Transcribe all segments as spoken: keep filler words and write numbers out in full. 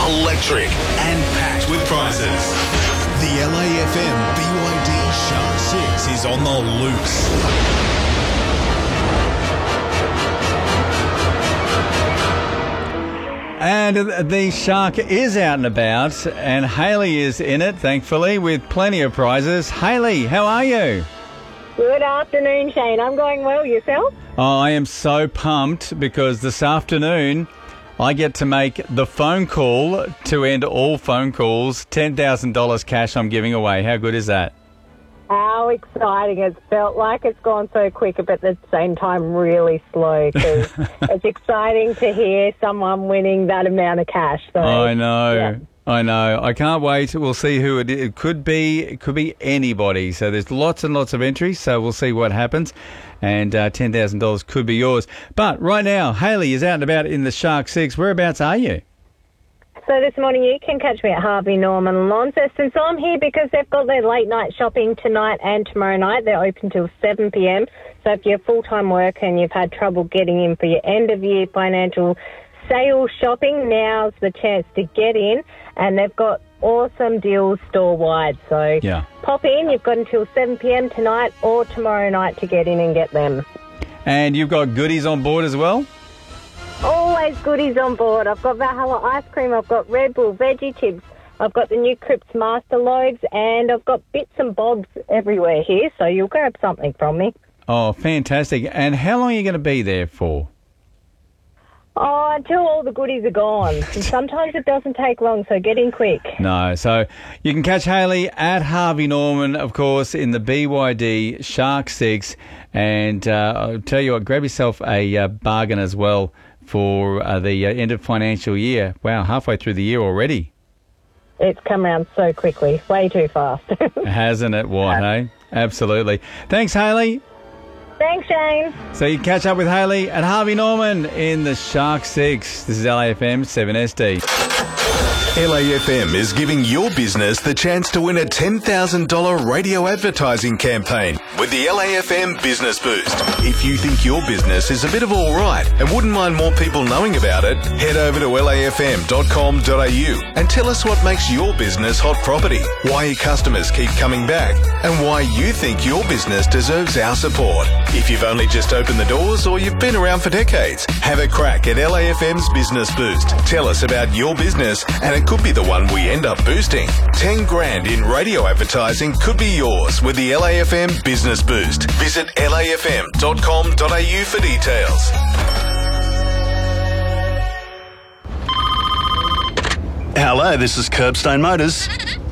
electric, and packed with prizes. The L A F M B Y D Shark six is on the loose. And the Shark is out and about, and Hayley is in it, thankfully, with plenty of prizes. Hayley, how are you? Good afternoon, Shane. I'm going well. Yourself? Oh, I am so pumped because this afternoon I get to make the phone call to end all phone calls. ten thousand dollars cash I'm giving away. How good is that? How exciting. It's felt like it's gone so quick, but at the same time really slow. Cause it's exciting to hear someone winning that amount of cash. So, I know. Yeah. I know. I can't wait. We'll see who it is. It could be, it could be anybody. So there's lots and lots of entries, so we'll see what happens. And uh, ten thousand dollars could be yours. But right now, Hayley is out and about in the Shark six. Whereabouts are you? So this morning you can catch me at Harvey Norman Launceston. So I'm here because they've got their late night shopping tonight and tomorrow night. They're open till seven p.m. So if you're full-time worker and you've had trouble getting in for your end-of-year financial sale shopping, now's the chance to get in. And they've got awesome deals store-wide. So yeah. Pop in. You've got until seven p.m. tonight or tomorrow night to get in and get them. And you've got goodies on board as well? Always goodies on board. I've got Valhalla ice cream, I've got Red Bull veggie chips, I've got the new Cripps Master Loaves, and I've got bits and bobs everywhere here, so you'll grab something from me. Oh, fantastic. And how long are you going to be there for? Oh, until all the goodies are gone. And sometimes it doesn't take long, so get in quick. No, so you can catch Hayley at Harvey Norman, of course, in the B Y D Shark six. And uh, I'll tell you what, grab yourself a uh, bargain as well for uh, the uh, end of financial year. Wow, halfway through the year already. It's come around so quickly, way too fast. Hasn't it, what, hey? Absolutely. Thanks, Hayley. Thanks, Shane. So you can catch up with Hayley at Harvey Norman in the Shark six. This is L A F M seven S D. L A F M is giving your business the chance to win a ten thousand dollars radio advertising campaign with the L A F M Business Boost. If you think your business is a bit of all right and wouldn't mind more people knowing about it, head over to L A F M dot com dot A U and tell us what makes your business hot property, why your customers keep coming back, and why you think your business deserves our support. If you've only just opened the doors or you've been around for decades, have a crack at L A F M's Business Boost. Tell us about your business and it could be the one we end up boosting. ten grand in radio advertising could be yours with the L A F M Business Boost. Visit L A F M dot com dot A U for details. Hello, this is Curbstone Motors.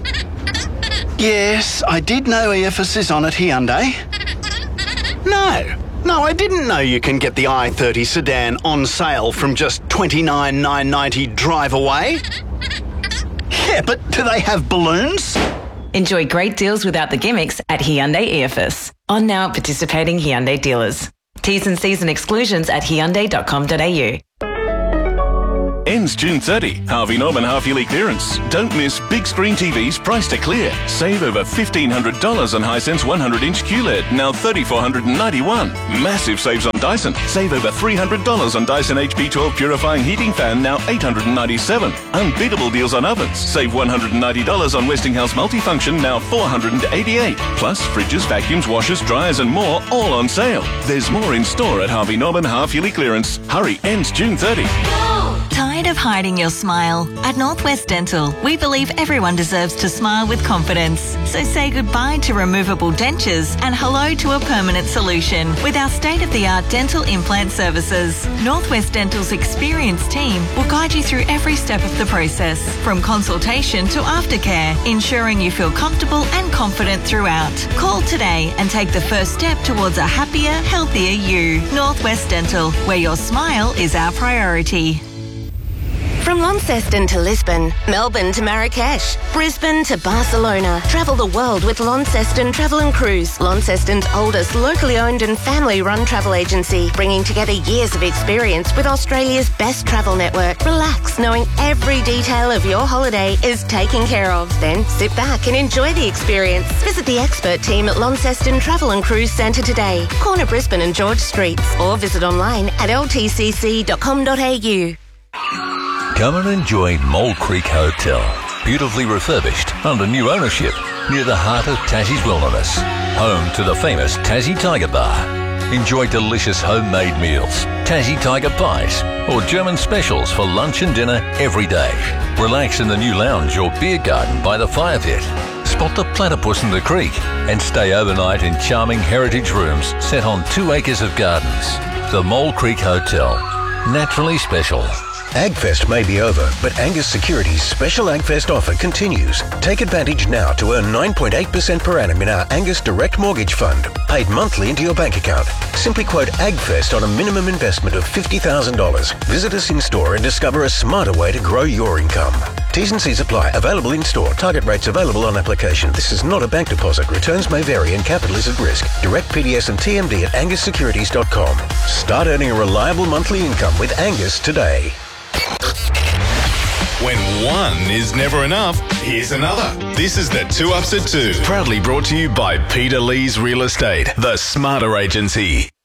Yes, I did know E F S is on at Hyundai. No, no, I didn't know you can get the i thirty sedan on sale from just twenty-nine thousand nine hundred ninety dollars drive away. Yeah, but do they have balloons? Enjoy great deals without the gimmicks at Hyundai E F S. On now at participating Hyundai dealers. T's and C's and exclusions at hyundai dot com dot A U. Ends June thirtieth. Harvey Norman half-yearly clearance. Don't miss big screen T Vs priced to clear. Save over fifteen hundred dollars on Hisense one hundred inch Q L E D, now three thousand four hundred ninety-one dollars. Massive saves on Dyson. Save over three hundred dollars on Dyson H P twelve purifying heating fan, now eight hundred ninety-seven dollars. Unbeatable deals on ovens. Save one hundred ninety dollars on Westinghouse multifunction, now four hundred eighty-eight dollars. Plus fridges, vacuums, washers, dryers and more, all on sale. There's more in store at Harvey Norman half-yearly clearance. Hurry, ends June thirtieth. Tired of hiding your smile? At Northwest Dental, we believe everyone deserves to smile with confidence. So say goodbye to removable dentures and hello to a permanent solution with our state-of-the-art dental implant services. Northwest Dental's experienced team will guide you through every step of the process, from consultation to aftercare, ensuring you feel comfortable and confident throughout. Call today and take the first step towards a happier, healthier you. Northwest Dental, where your smile is our priority. From Launceston to Lisbon, Melbourne to Marrakesh, Brisbane to Barcelona. Travel the world with Launceston Travel and Cruise, Launceston's oldest locally owned and family-run travel agency, bringing together years of experience with Australia's best travel network. Relax knowing every detail of your holiday is taken care of. Then sit back and enjoy the experience. Visit the expert team at Launceston Travel and Cruise Centre today, corner Brisbane and George Streets, or visit online at l t c c dot com dot a u. Come and enjoy Mole Creek Hotel. Beautifully refurbished under new ownership near the heart of Tassie's wilderness. Home to the famous Tassie Tiger Bar. Enjoy delicious homemade meals, Tassie Tiger pies, or German specials for lunch and dinner every day. Relax in the new lounge or beer garden by the fire pit. Spot the platypus in the creek and stay overnight in charming heritage rooms set on two acres of gardens. The Mole Creek Hotel. Naturally special. AgFest may be over, but Angus Securities' special AgFest offer continues. Take advantage now to earn nine point eight percent per annum in our Angus Direct Mortgage Fund, paid monthly into your bank account. Simply quote AgFest on a minimum investment of fifty thousand dollars. Visit us in store and discover a smarter way to grow your income. T's and C's apply. Available in store. Target rates available on application. This is not a bank deposit. Returns may vary and capital is at risk. Direct P D S and T M D at angus securities dot com. Start earning a reliable monthly income with Angus today. When one is never enough, here's another. This is the Two Ups at Two. Proudly brought to you by Peter Lee's Real Estate, the smarter agency.